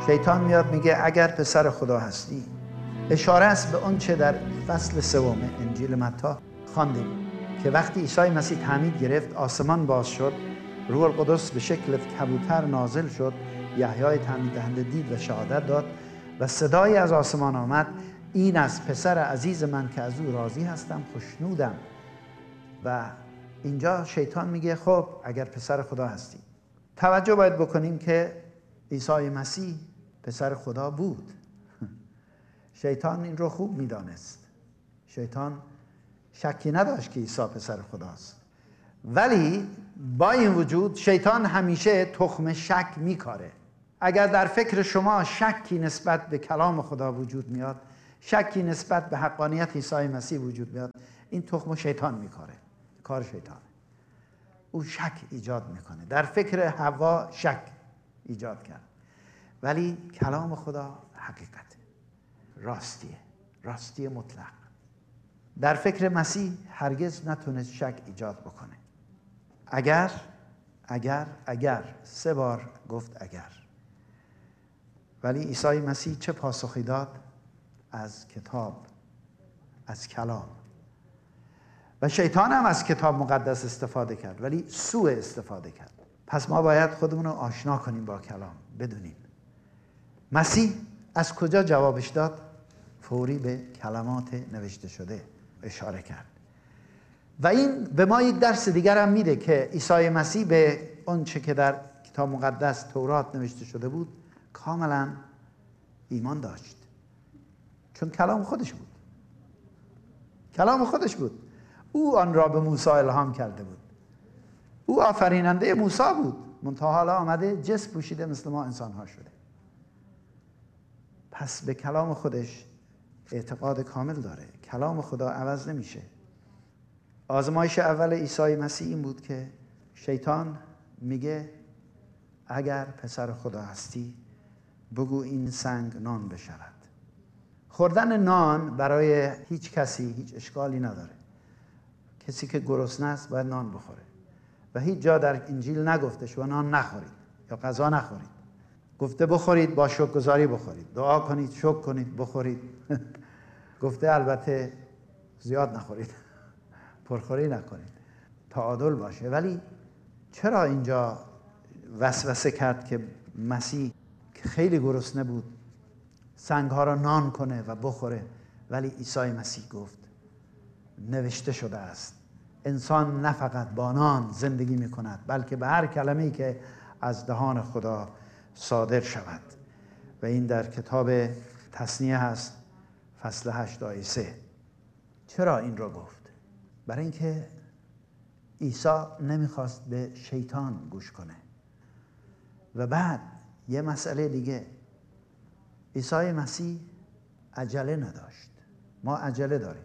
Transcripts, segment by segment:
شیطان میاد میگه اگر پسر خدا هستی. اشاره است به اون چه در فصل 3 انجیل متی خواندیم که وقتی عیسی مسیح تعمید گرفت، آسمان باز شد، روح القدس به شکل کبوتر نازل شد، یحیای تعمید دهنده دید و شهادت داد و صدایی از آسمان آمد: این از پسر عزیز من که از او راضی هستم، خوشنودم. و اینجا شیطان میگه خب اگر پسر خدا هستی. توجه باید بکنیم که عیسی مسیح پسر خدا بود. شیطان این رو خوب میدانست. شیطان شکی نداشت که عیسی پسر خداست، ولی با این وجود شیطان همیشه تخم شک میکاره. اگر در فکر شما شکی نسبت به کلام خدا وجود میاد، شکی نسبت به حقانیت عیسی مسیح وجود میاد، این تخم شیطان میکاره. کار شیطانه. او شک ایجاد میکنه. در فکر حوا شک ایجاد کرد، ولی کلام خدا حقیقته، راستی مطلق. در فکر مسیح هرگز نتونست شک ایجاد بکنه. اگر 3 بار گفت اگر. ولی عیسی مسیح چه پاسخی داد؟ از کتاب، از کلام. و شیطان هم از کتاب مقدس استفاده کرد، ولی سوء استفاده کرد. پس ما باید خودمون رو آشنا کنیم با کلام، بدونیم مسیح از کجا جوابش داد. فوری به کلمات نوشته شده اشاره کرد. و این به ما یک درس دیگر هم میده که عیسی مسیح به اون چه که در کتاب مقدس تورات نوشته شده بود کاملا ایمان داشت، چون کلام خودش بود. او آن را به موسی الهام کرده بود. او آفریننده موسی بود، منتها حالا آمده جسم پوشیده مثل ما انسان ها شده. پس به کلام خودش اعتقاد کامل داره. کلام خدا عوض نمیشه. آزمایش اول عیسی مسیح این بود که شیطان میگه اگر پسر خدا هستی بگو این سنگ نان بشود. خوردن نان برای هیچ کسی هیچ اشکالی نداره. کسی که گرسنه است باید نان بخوره و هیچ جا در انجیل نگفته شما نان نخورید یا غذا نخورید. گفته بخورید، با شکرگزاری بخورید، دعا کنید، شکر کنید، بخورید. گفته البته زیاد نخورید، پرخوری نکنید، تعادل باشه. ولی چرا اینجا وسوسه کرد که مسیح که خیلی گرسنه بود سنگ‌ها را نان کنه و بخوره؟ ولی عیسی مسیح گفت نوشته شده است انسان نه فقط با نان زندگی می‌کند بلکه به هر کلمه‌ای که از دهان خدا صادر شود. و این در کتاب تثنیه هست، فصل 8 آیه 3. چرا این رو گفت؟ برای اینکه عیسی نمیخواست به شیطان گوش کنه. و بعد یه مسئله دیگه، عیسی مسیح عجله نداشت. ما عجله داریم،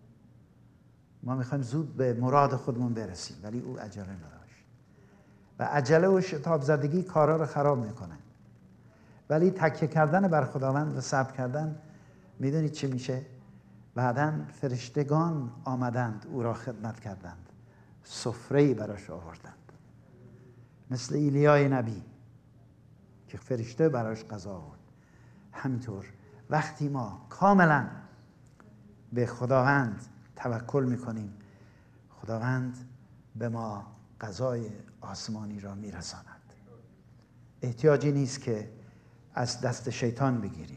ما میخوایم زود به مراد خودمون برسیم، ولی او عجله نداشت. و عجله و شتاب زدگی کارا رو خراب میکنه. ولی تکیه کردن بر خداوند و صبر کردن، میدونید چی میشه؟ بعداً فرشتگان آمدند او را خدمت کردند، سفره‌ای براش آوردند، مثل ایلیای نبی که فرشته براش غذا آورد. همینطور وقتی ما کاملا به خداوند توکل میکنیم، خداوند به ما غذای آسمانی را میرساند. احتیاجی نیست که از دست شیطان بگیریم.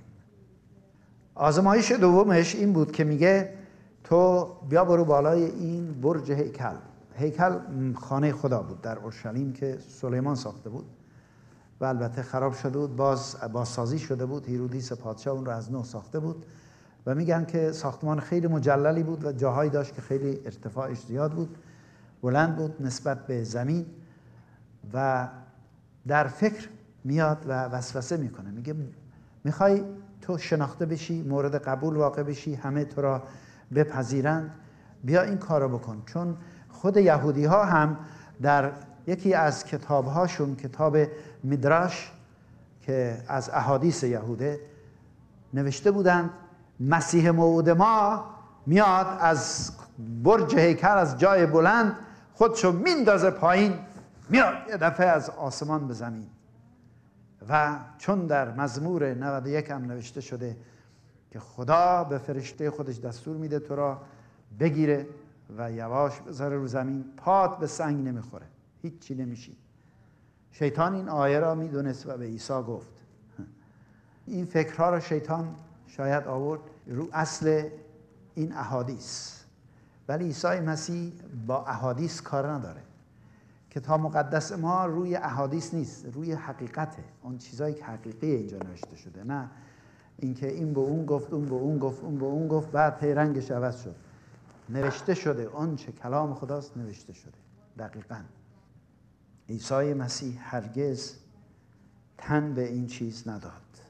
آزمایش دومش این بود که میگه تو بیا برو بالای این برج هیکل. هیکل خانه خدا بود در اورشلیم که سلیمان ساخته بود و البته خراب شده بود، بازسازی شده بود. هیرودیس پادشاه اون رو از نو ساخته بود و میگن که ساختمان خیلی مجللی بود و جاهایی داشت که خیلی ارتفاعش زیاد بود، بلند بود نسبت به زمین. و در فکر میاد و وسوسه میکنه، میگه میخوای تو شناخته بشی، مورد قبول واقع بشی، همه تو را بپذیرند، بیا این کارو بکن. چون خود یهودی ها هم در یکی از کتابهاشون، کتاب میدراش که از احادیث یهوده، نوشته بودند مسیح موعود ما میاد از برج هیکل، از جای بلند خودشو میندازه پایین، میاد یه دفعه از آسمان به زمین و چون در مزمور 91 هم نوشته شده که خدا به فرشته خودش دستور میده تو را بگیره و یواش بذاره رو زمین، پات به سنگ نمیخوره، هیچ چی نمیشی. شیطان این آیه را میدونست و به عیسی گفت. این فکرها را شیطان شاید آورد رو اصل این احادیث، ولی عیسی مسیح با احادیث کار نداره. کتاب مقدس ما روی احادیث نیست، روی حقیقته، اون چیزایی که حقیقی اینجا نوشته شده، نه اینکه این به اون گفت، اون به اون گفت، اون به اون گفت بعد هی رنگش عوض شد. نوشته شده، اون چه کلام خداست نوشته شده دقیقاً. عیسی مسیح هرگز تن به این چیز نداد.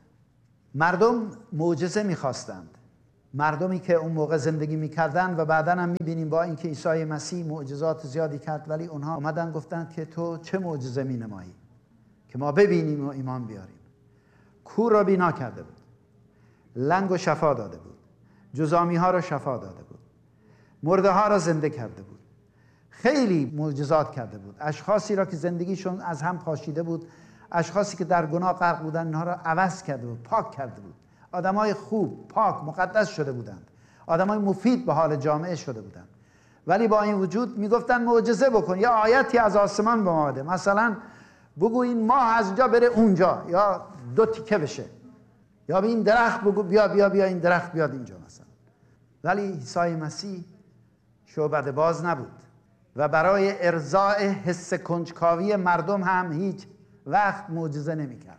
مردم معجزه می‌خواستند، مردمی که اون موقع زندگی می‌کردن و بعداً هم می‌بینیم با اینکه عیسی مسیح معجزات زیادی کرد، ولی اونها اومدن گفتند که تو چه معجزه می‌نمایی که ما ببینیم و ایمان بیاریم. کور را بینا کرده بود، لنگ و شفا داده بود، جزامی‌ها را شفا داده بود، مرده ها را زنده کرده بود، خیلی معجزات کرده بود. اشخاصی را که زندگیشون از هم پاشیده بود، اشخاصی که در گناه غرق بودن، اینها را عوض کرده بود، پاک کرده بود. آدمای خوب، پاک، مقدس شده بودند، آدمای مفید به حال جامعه شده بودند. ولی با این وجود میگفتن معجزه بکن، یا آیتی از آسمان به ما بده، مثلا بگو این ماه از اینجا بره اونجا، یا 2 تیکه بشه، یا به این درخت بگو بیا این درخت بیاد اینجا مثلا. ولی عیسی مسیح شعبده باز نبود و برای ارضاء حس کنجکاوی مردم هم هیچ وقت معجزه نمی‌کرد.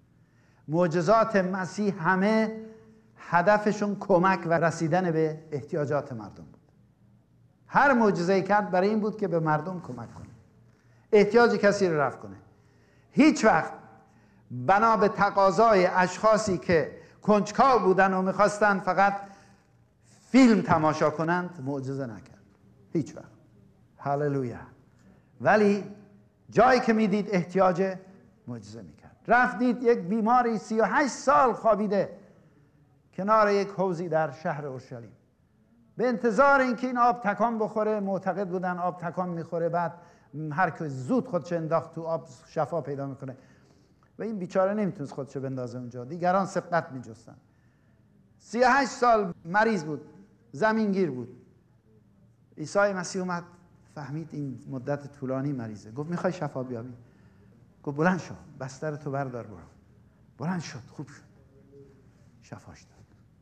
معجزات مسیح همه هدفشون کمک و رسیدن به احتیاجات مردم بود. هر معجزه‌ای کرد برای این بود که به مردم کمک کنه، احتیاج کسی رو رفع کنه. هیچ وقت بنا به تقاضای اشخاصی که کنجکاو بودن و می‌خواستن فقط فیلم تماشا کنند معجزه نکرد، هیچ وقت. هللویا. ولی جایی که میدید احتیاج، معجزه میکرد. رفت دید یک بیماری 38 سال خوابیده کنار یک حوضی در شهر اورشلیم، به انتظار اینکه این آب تکان بخوره. معتقد بودن آب تکان میخوره، بعد هر که زود خودش انداخت تو آب شفا پیدا میکنه، و این بیچاره نمیتونست خودش بندازه اونجا، دیگران سبقت میجستن. 38 سال مریض بود، زمینگیر بود. عیسی مسیح اومد، فهمید این مدت طولانی مریضه، گفت میخوای شفا بیابی؟ گفت بلند شو، بستر تو بردار برو. بلند شد، خوب شد، شفاش داد.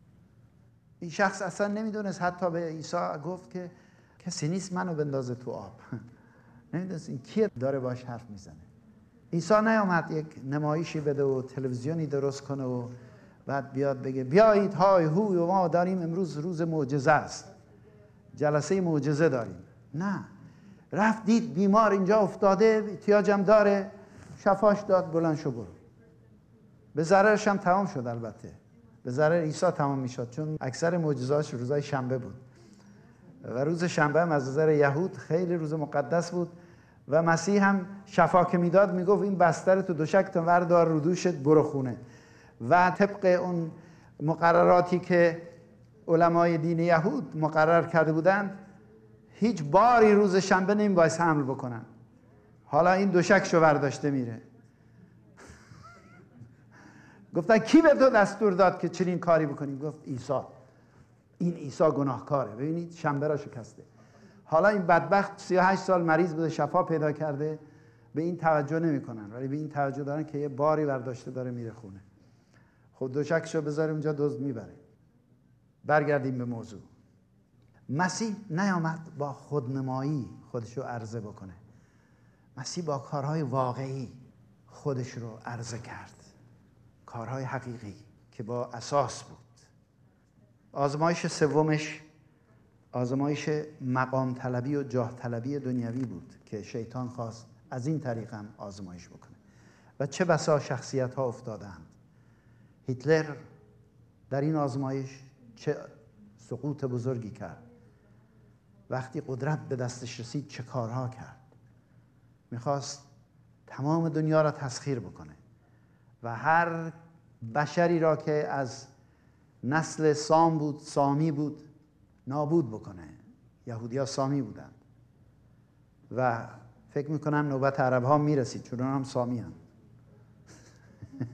این شخص اصلا نمیدونست، حتی به عیسی گفت که کسی نیست منو بندازه تو آب. نمیدونست این کیه داره باش حرف میزنه. عیسی نیامد یک نمایشی بده و تلویزیونی درست کنه و بعد بیاد بگه بیایید های هوی و ما داریم امروز روز معجزه است، جلسه معجزه داریم. نه، رفت دید بیمار اینجا افتاده، احتیاجم داره، شفاش داد، بلند شو برو. به ضررش هم تمام شد. البته به ضرر عیسی تمام میشد، چون اکثر معجزاتش روزای شنبه بود و روز شنبه هم از نظر یهود خیلی روز مقدس بود و مسیح هم شفا که میداد میگفت این بستر تو دوشک تا وردار رو دوشت برو خونه. و طبق اون مقرراتی که علمای دین یهود مقرر کرده بودند، هیچ باری روز شنبه نمیباید حمل بکنن. حالا این دوشکشو برداشته میره. گفتن کی به تو دستور داد که چنین کاری بکنی؟ گفت عیسی. این عیسی گناهکاره، ببینید شنبه را شکسته. حالا این بدبخت 38 سال مریض بوده، شفا پیدا کرده، به این توجه نمیکنن، ولی به این توجه دارن که یه باری برداشته داره میره خونه. خب دوشکشو بذاریم اونجا، دزد میبره. برگردیم به موضوع. مسیح نیامد با خودنمایی خودشو عرضه بکنه. مسیح با کارهای واقعی خودش رو عرضه کرد، کارهای حقیقی که با اساس بود. آزمایش سومش آزمایش مقام طلبی و جاه طلبی دنیوی بود که شیطان خواست از این طریق هم آزمایش بکنه و چه بسا شخصیت ها افتادند. هیتلر در این آزمایش چه سقوط بزرگی کرد. وقتی قدرت به دستش رسید چه کارها کرد. میخواست تمام دنیا را تسخیر بکنه و هر بشری را که از نسل سام بود، سامی بود، نابود بکنه. یهودی‌ها سامی بودند و فکر میکنم نوبت عرب ها میرسید، چون هم سامی هم.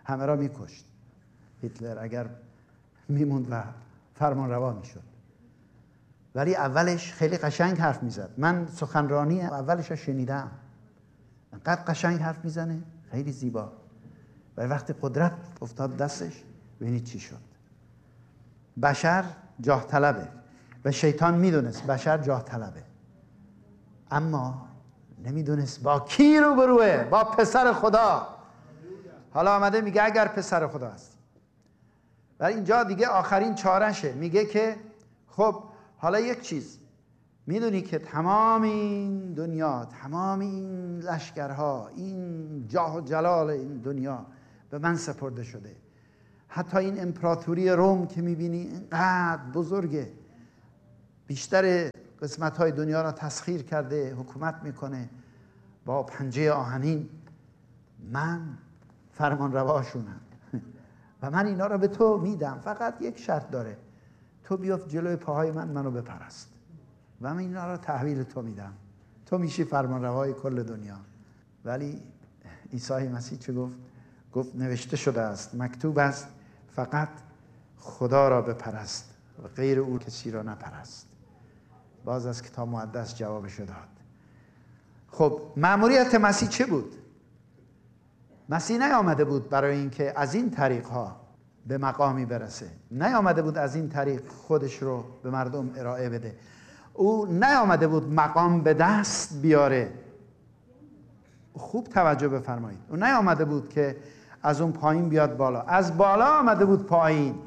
همه را میکشت. هیتلر اگر میموند و فرمان روا میشد. ولی اولش خیلی قشنگ حرف میزد. من سخنرانی اولش رو شنیدم. انقدر قشنگ حرف میزنه، خیلی زیبا. و وقتی قدرت افتاد دستش، ببینید چی شد. بشر جاه طلبه و شیطان میدونست بشر جاه طلبه، اما نمیدونست با کی روبروه. با پسر خدا. حالا آمده میگه اگر پسر خدا هستی. و اینجا دیگه آخرین چارشه. میگه که خب حالا یک چیز، میدونی که تمام این دنیا، تمام این لشکرها، این جاه و جلال این دنیا به من سپرده شده. حتی این امپراتوری روم که میبینی اینقدر بزرگه، بیشتر قسمت‌های دنیا را تسخیر کرده، حکومت میکنه با پنجه آهنین. من فرمان رواشونم و من اینا را به تو میدم. فقط یک شرط داره، تو بیافت جلوی پاهای منو بپرست و من اینا را تحویل تو میدم. تو میشی فرمان روای کل دنیا. ولی عیسی مسیح چه گفت؟ گفت نوشته شده است، مکتوب است، فقط خدا را بپرست و غیر او کسی را نپرست. باز از کتاب مقدس جوابش داد. خب مأموریت مسیح چه بود؟ مسیح نیامده بود برای اینکه از این طریقها به مقامی برسه. نیامده بود از این طریق خودش رو به مردم ارائه بده. او نیامده بود مقام به دست بیاره. خوب توجه بفرمایید. او نیامده بود که از اون پایین بیاد بالا. از بالا آمده بود پایین.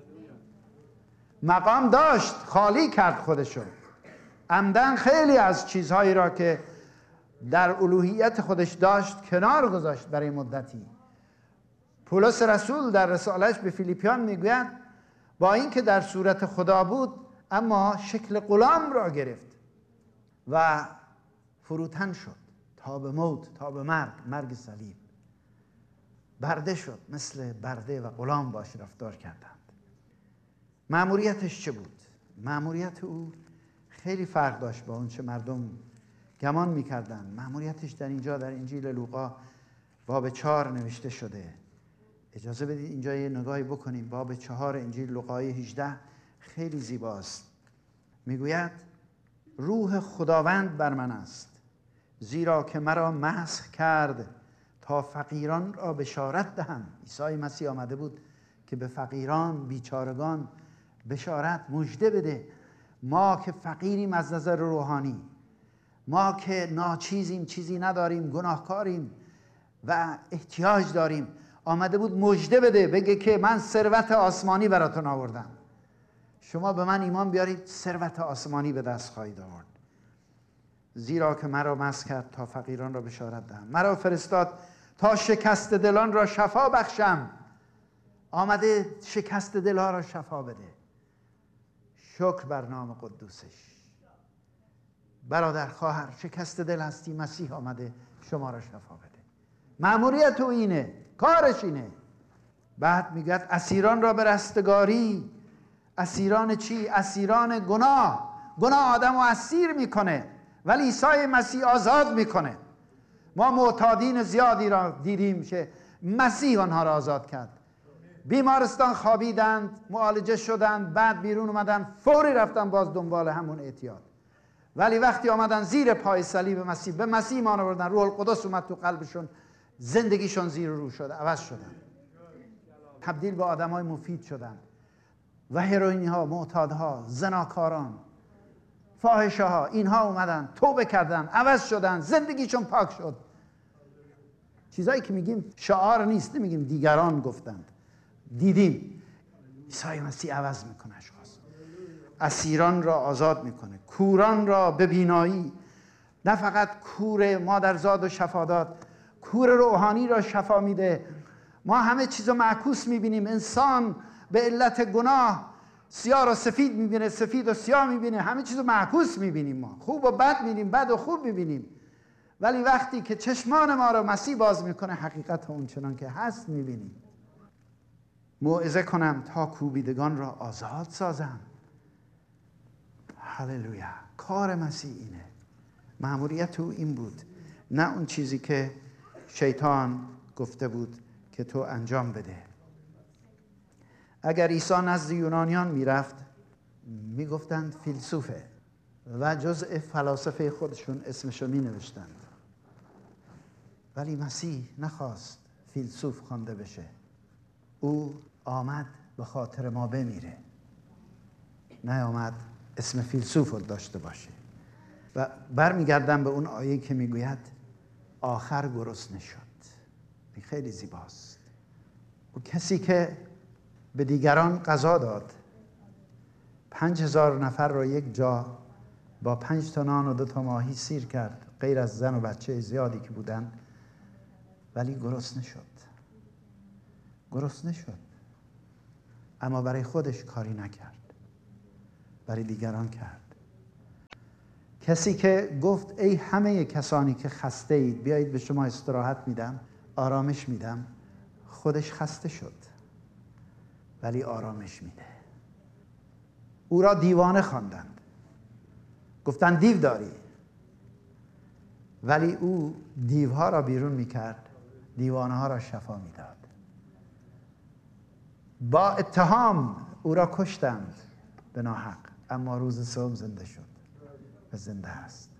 مقام داشت، خالی کرد خودشو. عمدن خیلی از چیزهایی را که در الوهیت خودش داشت کنار گذاشت برای مدتی. پولس رسول در رسالهش به فیلیپیان میگوید با اینکه در صورت خدا بود اما شکل غلام را گرفت و فروتن شد تا به موت، تا به مرگ صلیب. برده شد، مثل برده و غلام باش رفتار کردند. مأموریتش چه بود؟ مأموریت او خیلی فرق داشت با اون چه مردم گمان میکردن. مأموریتش در اینجا در انجیل لوقا باب 4 نوشته شده. اجازه بدید اینجا یه نگاهی بکنیم. باب 4 انجیل لوقای 18 خیلی زیباست. میگوید روح خداوند بر من است، زیرا که مرا مسح کرد تا فقیران را بشارت دهم. عیسی مسیح آمده بود که به فقیران، بیچارگان بشارت، مژده بده. ما که فقیریم از نظر روحانی، ما که ناچیزیم، چیزی نداریم، گناهکاریم و احتیاج داریم، آمده بود مژده بده، بگه که من ثروت آسمانی براتون آوردم. شما به من ایمان بیارید، ثروت آسمانی به دست خواهید آورد. زیرا که مرا مسح کرد تا فقیران را بشارت دهم. مرا فرستاد تا شکست دلان را شفا بخشم. آمده شکست دلها را شفا بده. شکر بر نام قدوسش. برادر خواهر شکست دل هستی، مسیح آمده شما را شفا بده. مأموریت او اینه، کارش اینه. بعد میگه اسیران را به رستگاری. اسیران چی؟ اسیران گناه. گناه آدم رو اسیر میکنه ولی عیسی مسیح آزاد میکنه. ما معتادین زیادی را دیدیم که مسیح آنها را آزاد کرد. بیمارستان خوابیدند، معالجه شدند، بعد بیرون اومدن، فوری رفتن باز دنبال همون اعتیاد. ولی وقتی آمدن زیر پای صلیب مسیح، به مسیح ایمان آوردن، روح القدس اومد تو قلبشون، زندگیشون زیر و رو شد، عوض شدن، تبدیل به آدمای مفید شدن. و هروئینی ها، معتادها، زناکاران، فاحشه ها، اینها اومدن توبه کردن، عوض شدن، زندگیشون پاک شد. چیزایی که میگیم شعار نیست، نمیگیم دیگران گفتند، دیدیم. عیسی مسیح عوض میکنه اشخاص. اسیران را آزاد میکنه، کوران را به بینایی. نه فقط کور مادرزاد و شفا داد، کور روحانی را شفا میده. ما همه چیزو معکوس میبینیم. انسان به علت گناه سیاه و سفید میبینه، سفید و سیاه میبینه، همه چیزو معکوس میبینیم. ما خوب و بد میبینیم، بد و خوب میبینیم. ولی وقتی که چشمان ما رو مسیح باز میکنه، حقیقت اون چنان که هست میبینیم. موعظه کنم تا کوبیدگان را آزاد سازم. هللویا. کار مسیح اینه. مأموریت او این بود، نه اون چیزی که شیطان گفته بود که تو انجام بده. اگر عیسی نزد یونانیان میرفت میگفتند فیلسوفه و جزء فلاسفه خودشون اسمشو می نوشتند. ولی مسیح نخواست فیلسوف خوانده بشه. او آمد به خاطر ما بمیره، نه آمد اسم فیلسوف رو داشته باشه. و برمیگردم به اون آیه که میگوید آخر گرسنه شد. این خیلی زیباست. او کسی که به دیگران غذا داد، 5000 نفر رو یک جا با 5 تا نان و 2 تا ماهی سیر کرد، غیر از زن و بچه زیادی که بودن، ولی گرسنه شد. گرسنه شد، اما برای خودش کاری نکرد، برای دیگران کرد. کسی که گفت ای همه کسانی که خسته اید بیایید به شما استراحت میدم، آرامش میدم، خودش خسته شد ولی آرامش میده. او را دیوانه خواندند، گفتند دیو داری، ولی او دیوها را بیرون میکرد، دیوانه ها را شفا میداد. با اتهام او را کشتند به ناحق، اما روز سوم زنده شد و زنده است.